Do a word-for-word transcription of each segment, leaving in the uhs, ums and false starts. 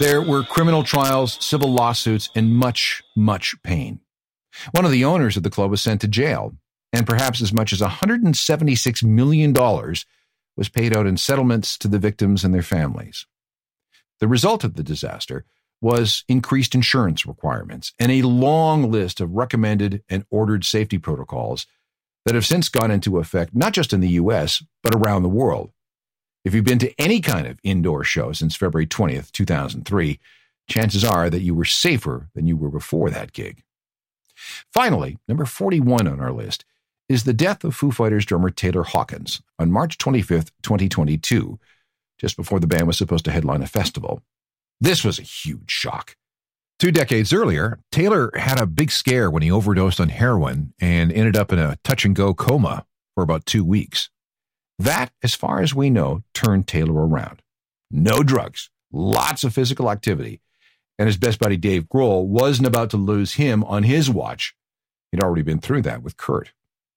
There were criminal trials, civil lawsuits, and much, much pain. One of the owners of the club was sent to jail, and perhaps as much as one hundred seventy-six million dollars was paid out in settlements to the victims and their families. The result of the disaster was increased insurance requirements and a long list of recommended and ordered safety protocols that have since gone into effect not just in the U S, but around the world. If you've been to any kind of indoor show since February twentieth, two thousand three, chances are that you were safer than you were before that gig. Finally, number forty-one on our list is the death of Foo Fighters drummer Taylor Hawkins on March twenty-fifth, twenty twenty-two, just before the band was supposed to headline a festival. This was a huge shock. Two decades earlier, Taylor had a big scare when he overdosed on heroin and ended up in a touch-and-go coma for about two weeks. That, as far as we know, turned Taylor around. No drugs, lots of physical activity, and his best buddy Dave Grohl wasn't about to lose him on his watch. He'd already been through that with Kurt.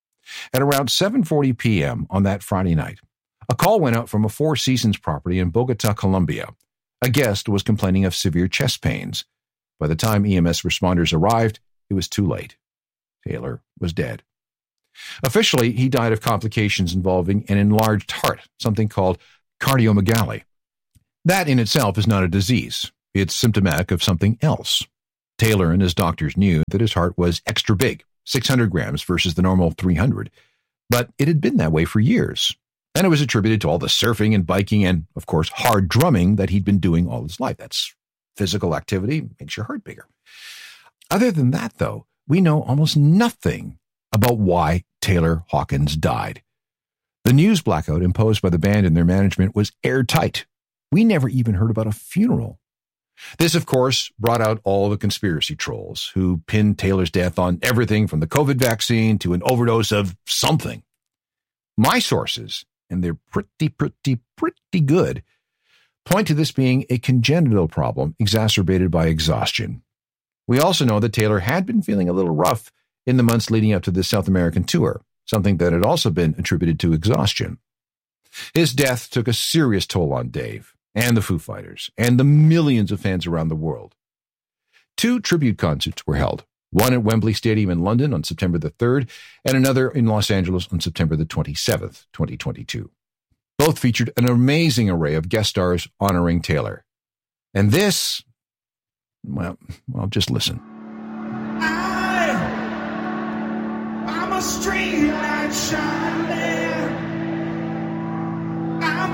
At around seven forty p.m. on that Friday night, a call went out from a Four Seasons property in Bogota, Colombia. A guest was complaining of severe chest pains. By the time E M S responders arrived, it was too late. Taylor was dead. Officially, he died of complications involving an enlarged heart, something called cardiomegaly. That in itself is not a disease. It's symptomatic of something else. Taylor and his doctors knew that his heart was extra big, six hundred grams versus the normal three hundred. But it had been that way for years. And it was attributed to all the surfing and biking and, of course, hard drumming that he'd been doing all his life. That's physical activity, makes your heart bigger. Other than that, though, we know almost nothing about why Taylor Hawkins died. The news blackout imposed by the band and their management was airtight. We never even heard about a funeral. This, of course, brought out all the conspiracy trolls who pinned Taylor's death on everything from the COVID vaccine to an overdose of something. My sources, and they're pretty, pretty, pretty good, point to this being a congenital problem exacerbated by exhaustion. We also know that Taylor had been feeling a little rough in the months leading up to this South American tour, something that had also been attributed to exhaustion. His death took a serious toll on Dave and the Foo Fighters and the millions of fans around the world. Two tribute concerts were held, one at Wembley Stadium in London on September the third and another in Los Angeles on September the twenty-seventh, twenty twenty-two. Both featured an amazing array of guest stars honoring Taylor. And this, well, well, just listen. I, I'm a street light shining